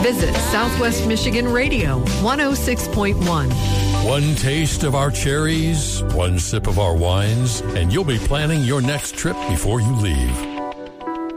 Visit Southwest Michigan Radio 106.1. One taste of our cherries, one sip of our wines, and you'll be planning your next trip before you leave.